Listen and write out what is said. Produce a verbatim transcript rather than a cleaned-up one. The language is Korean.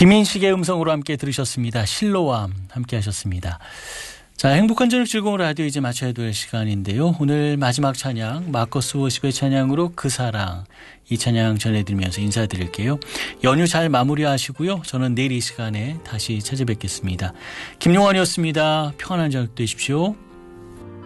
김인식의 음성으로 함께 들으셨습니다. 실로암 함께 하셨습니다. 자, 행복한 저녁 즐거운 라디오 이제 마쳐야 될 시간인데요. 오늘 마지막 찬양 마커스 워십의 찬양으로 그 사랑, 이 찬양 전해드리면서 인사드릴게요. 연휴 잘 마무리하시고요. 저는 내일 이 시간에 다시 찾아뵙겠습니다. 김용환이었습니다. 평안한 저녁 되십시오.